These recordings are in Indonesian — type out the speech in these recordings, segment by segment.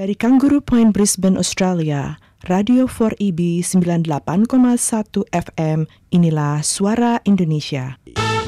Dari Kangaroo Point, Brisbane, Australia, Radio 4EB 98,1 FM, inilah Suara Indonesia.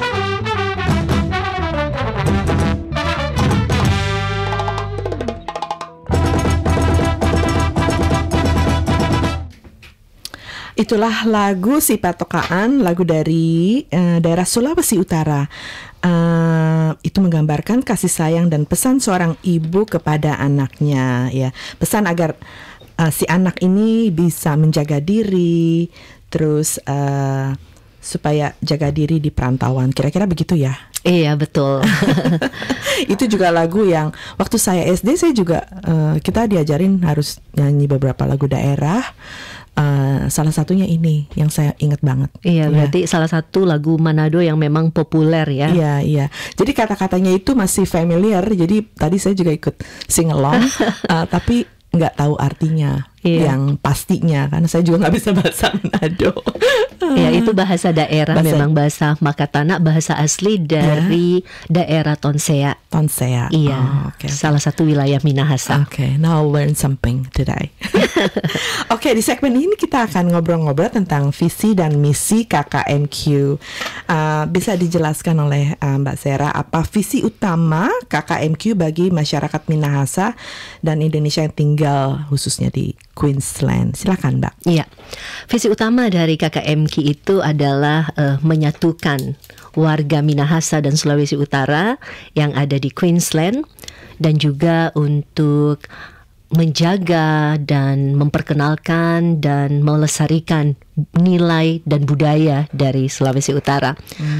Itulah lagu Si Patokaan, lagu dari daerah Sulawesi Utara. Itu menggambarkan kasih sayang dan pesan seorang ibu kepada anaknya, ya. Pesan agar si anak ini bisa menjaga diri, terus supaya jaga diri di perantauan. Kira-kira begitu ya? Iya, betul. Itu juga lagu yang waktu saya SD saya juga kita diajarin harus nyanyi beberapa lagu daerah. Salah satunya ini yang saya ingat banget. Iya, berarti salah satu lagu Manado yang memang populer ya. Iya. Jadi kata-katanya itu masih familiar. Jadi tadi saya juga ikut sing along, tapi nggak tahu artinya yang pastinya, karena saya juga nggak bisa bahasa Manado. Ya, itu bahasa daerah, memang bahasa Makatana, bahasa asli dari daerah Tonsea. Iya, okay. Salah satu wilayah Minahasa. Okay, now I'll learn something today. Oke, di segmen ini kita akan ngobrol-ngobrol tentang visi dan misi KKMQ. Bisa dijelaskan oleh Mbak Sera apa visi utama KKMQ bagi masyarakat Minahasa dan Indonesia yang tinggal khususnya di Queensland. Silakan, Mbak. Iya, visi utama dari KKMQ itu adalah menyatukan warga Minahasa dan Sulawesi Utara yang ada di Queensland, dan juga untuk menjaga dan memperkenalkan dan melestarikan nilai dan budaya dari Sulawesi Utara.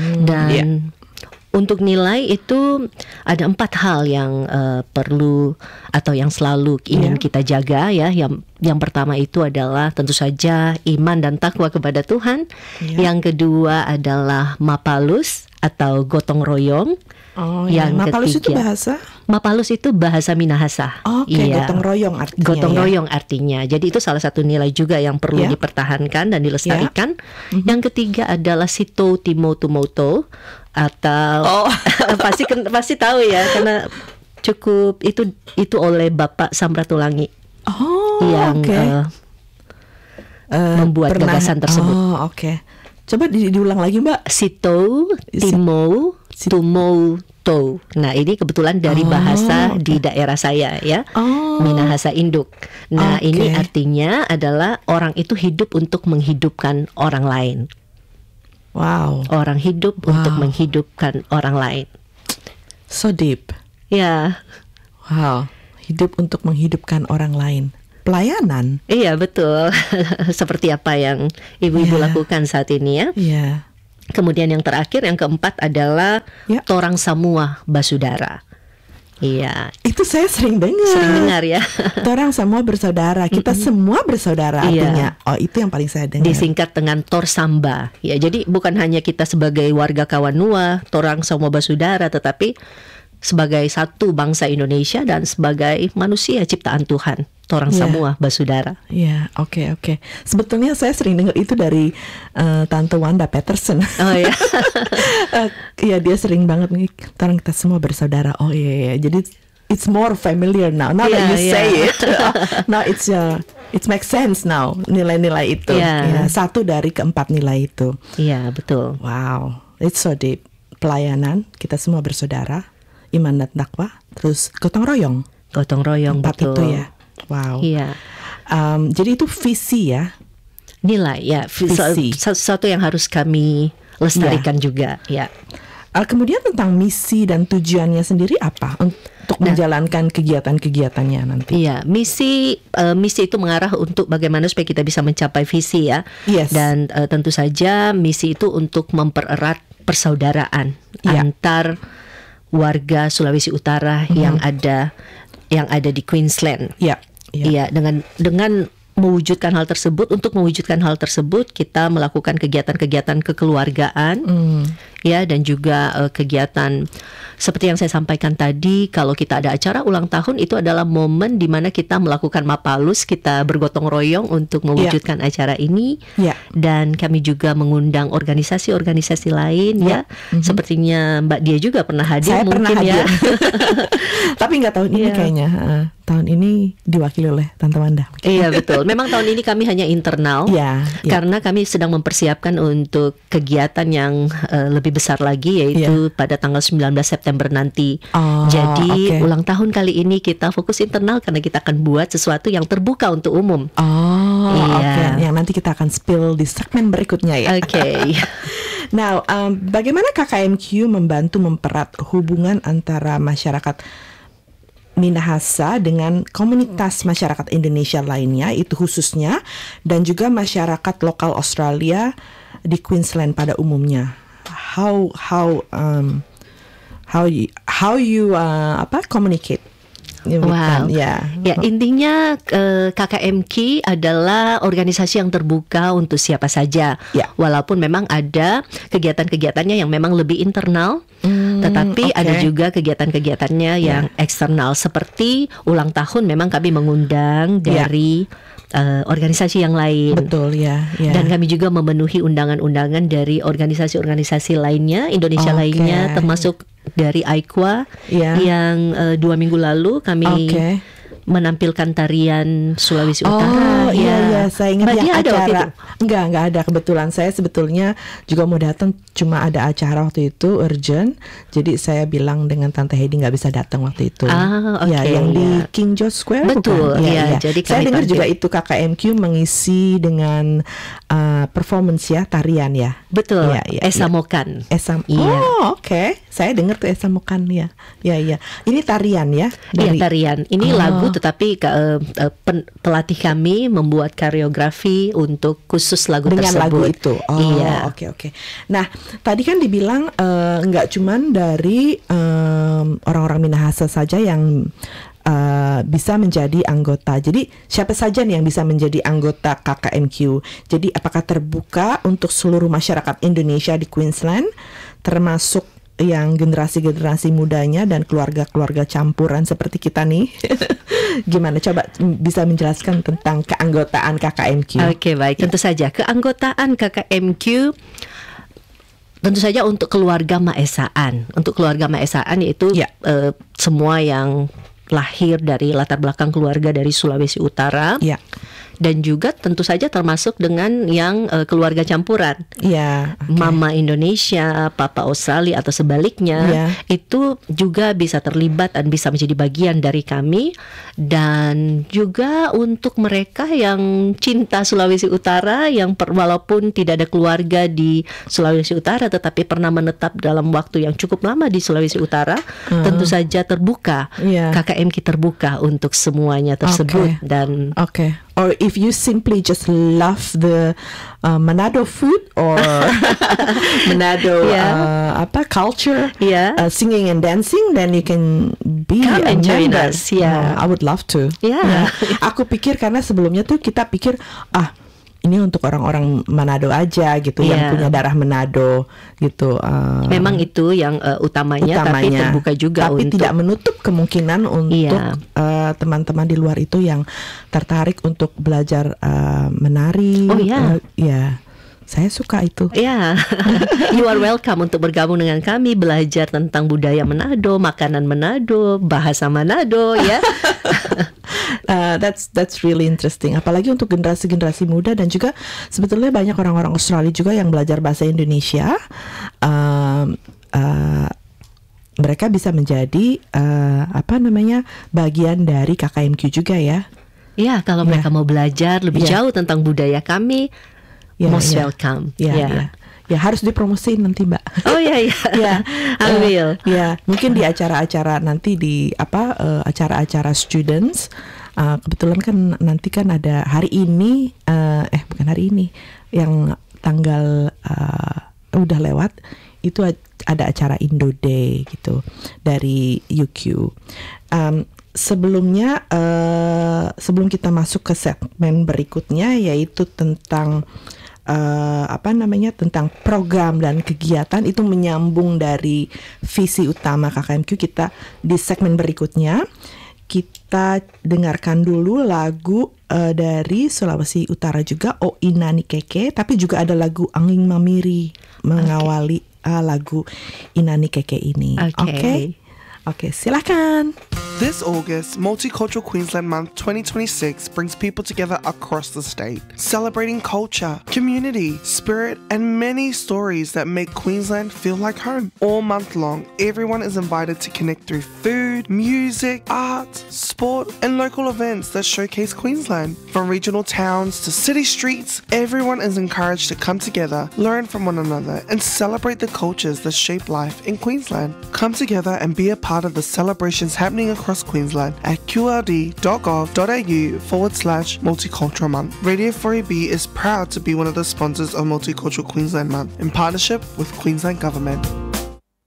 Untuk nilai itu ada 4 hal yang perlu atau yang selalu ingin kita jaga ya. Yang pertama itu adalah tentu saja iman dan takwa kepada Tuhan. Yang kedua adalah mapalus atau gotong royong. Yang mapalus ketiga, itu bahasa? Mapalus itu bahasa Minahasa. Gotong royong artinya. Gotong royong artinya. Jadi itu salah satu nilai juga yang perlu dipertahankan dan dilestarikan. Yang ketiga adalah Sito Timo Tumoto atau pasti tahu ya, karena cukup itu oleh Bapak Samratulangi yang membuat gagasan tersebut. Coba diulang lagi, Mbak. Sito Timo Tumoto. Nah, ini kebetulan dari bahasa di daerah saya ya, Minahasa Induk. Nah, ini artinya adalah orang itu hidup untuk menghidupkan orang lain. Wow. Orang hidup untuk menghidupkan orang lain. So deep. Ya. Wow. Hidup untuk menghidupkan orang lain. Pelayanan. Iya, betul. Seperti apa yang ibu-ibu lakukan saat ini ya. Iya. Kemudian yang terakhir, yang keempat adalah Torang Samua Basudara. Iya. Itu saya sering dengar ya. Torang semua bersaudara. Kita semua bersaudara artinya. Itu yang paling saya dengar. Disingkat dengan Tor Samba. Ya, jadi bukan hanya kita sebagai warga Kawanua, Torang Semua Basudara, tetapi sebagai satu bangsa Indonesia dan sebagai manusia ciptaan Tuhan. Torang semua basudara. Iya, oke. Sebetulnya saya sering dengar itu dari Tante Wanda Peterson. Oh iya. Iya, dia sering banget nih, torang kita semua bersaudara. Oh iya. Jadi it's more familiar now. Now that you say it, now it makes sense now. Nilai-nilai itu. Satu dari keempat nilai itu. Iya, betul. Wow, it's so deep. Pelayanan, kita semua bersaudara, iman dan takwa, terus gotong royong. Gotong royong, 4 betul. itu ya. Wow. Iya. Jadi itu visi ya. Nilai ya. Visi. Sesuatu yang harus kami lestarikan juga ya. Kemudian tentang misi dan tujuannya sendiri apa untuk menjalankan kegiatan-kegiatannya nanti? Iya, misi itu mengarah untuk bagaimana supaya kita bisa mencapai visi ya. Yes. Dan tentu saja misi itu untuk mempererat persaudaraan antar warga Sulawesi Utara yang ada di Queensland. Iya, dengan mewujudkan hal tersebut, kita melakukan kegiatan-kegiatan kekeluargaan ya, dan juga kegiatan seperti yang saya sampaikan tadi. Kalau kita ada acara ulang tahun, itu adalah momen di mana kita melakukan mapalus, kita bergotong royong untuk mewujudkan acara ini. Dan kami juga mengundang organisasi-organisasi lain, ya. Sepertinya Mbak Dia juga pernah hadir. Saya mungkin pernah hadir. ya. Tapi nggak tahun ini kayaknya. Tahun ini diwakili oleh Tante Wanda. Iya, betul. Memang tahun ini kami hanya internal, karena kami sedang mempersiapkan untuk kegiatan yang lebih besar lagi, yaitu pada tanggal 19 September nanti. Jadi ulang tahun kali ini kita fokus internal karena kita akan buat sesuatu yang terbuka untuk umum. Yang nanti kita akan spill di segmen berikutnya ya. Now, bagaimana KKMQ membantu mempererat hubungan antara masyarakat Minahasa dengan komunitas masyarakat Indonesia lainnya, itu khususnya, dan juga masyarakat lokal Australia di Queensland pada umumnya? How you communicate? Wow. Ya, intinya KKMQ adalah organisasi yang terbuka untuk siapa saja. Walaupun memang ada kegiatan-kegiatannya yang memang lebih internal, tetapi ada juga kegiatan-kegiatannya yang eksternal. Seperti ulang tahun, memang kami mengundang dari organisasi yang lain. Betul, Dan kami juga memenuhi undangan-undangan dari organisasi-organisasi lainnya, Indonesia lainnya, termasuk dari AIQA yang 2 minggu lalu kami menampilkan tarian Sulawesi Utara. Saya ingat yang acara. Enggak ada, kebetulan saya sebetulnya juga mau datang, cuma ada acara waktu itu urgent, jadi saya bilang dengan Tante Heidi nggak bisa datang waktu itu. Yang di King George Square. Betul. Jadi saya dengar juga itu KKMQ mengisi dengan performance tarian ya. Betul. Esamokan. Saya dengar tuh Esamokan ya. Ini tarian ya. Iya, tarian. Ini lagu, tetapi pelatih kami membuat koreografi untuk khusus lagu dengan tersebut. Lagu itu. Oke. Nah, tadi kan dibilang nggak cuman dari orang-orang Minahasa saja yang bisa menjadi anggota. Jadi siapa saja nih yang bisa menjadi anggota KKMQ? Jadi apakah terbuka untuk seluruh masyarakat Indonesia di Queensland, termasuk yang generasi-generasi mudanya dan keluarga-keluarga campuran seperti kita nih? Gimana? Coba bisa menjelaskan tentang keanggotaan KKMQ. Oke, baik. Tentu saja keanggotaan KKMQ tentu saja untuk keluarga Maesaan. Untuk keluarga Maesaan yaitu semua yang lahir dari latar belakang keluarga dari Sulawesi Utara. Dan juga tentu saja termasuk dengan yang keluarga campuran, Mama Indonesia, Papa Australia atau sebaliknya, itu juga bisa terlibat dan bisa menjadi bagian dari kami. Dan juga untuk mereka yang cinta Sulawesi Utara, yang walaupun tidak ada keluarga di Sulawesi Utara tetapi pernah menetap dalam waktu yang cukup lama di Sulawesi Utara, tentu saja terbuka. KKMQ terbuka untuk semuanya tersebut. Dan or if you simply just love the Manado food or Manado culture, singing and dancing, then you can be come a and join member. us. I would love to. Aku pikir karena sebelumnya tuh kita pikir ini untuk orang-orang Manado aja gitu, yang punya darah Manado gitu. Memang itu yang utamanya, tapi terbuka juga tapi untuk tidak menutup kemungkinan untuk teman-teman di luar itu yang tertarik untuk belajar menari. Saya suka itu. You are welcome untuk bergabung dengan kami, belajar tentang budaya Manado, makanan Manado, bahasa Manado, That's really interesting. Apalagi untuk generasi-generasi muda, dan juga sebetulnya banyak orang-orang Australia juga yang belajar bahasa Indonesia. Mereka bisa menjadi bagian dari KKMQ juga ya. Kalau mereka mau belajar lebih jauh tentang budaya kami, most welcome. Harus dipromosiin nanti, Mbak. Ambil. Mungkin di acara-acara nanti di acara-acara students. Kebetulan kan nanti kan ada hari ini, bukan hari ini, yang tanggal udah lewat itu ada acara Indo Day gitu dari UQ. Sebelumnya, sebelum kita masuk ke segmen berikutnya, yaitu tentang tentang program dan kegiatan itu menyambung dari visi utama KKMQ kita. Di segmen berikutnya kita dengarkan dulu lagu dari Sulawesi Utara juga, O Inani Keke, tapi juga ada lagu Angin Mamiri mengawali lagu Inani Keke ini. Oke, silakan. This August, Multicultural Queensland Month 2026 brings people together across the state, celebrating culture, community, spirit, and many stories that make Queensland feel like home. All month long, everyone is invited to connect through food, music, art, sport, and local events that showcase Queensland. From regional towns to city streets, everyone is encouraged to come together, learn from one another, and celebrate the cultures that shape life in Queensland. Come together and be a part of the celebrations happening across Queensland at qld.gov.au/Multicultural Month. Radio 4EB is proud to be one of the sponsors of Multicultural Queensland Month in partnership with Queensland Government.